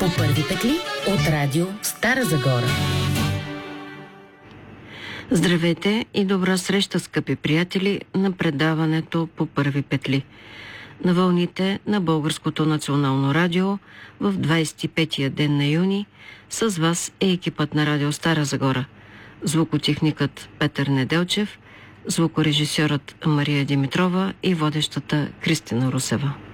По първи петли от радио Стара Загора. Здравейте и добра среща, скъпи приятели, на предаването По първи петли. На вълните на Българското национално радио в 25-я ден на юни с вас е екипът на радио Стара Загора. Звукотехникът Петър Неделчев, звукорежисьорът Мария Димитрова и водещата Кристина Русева.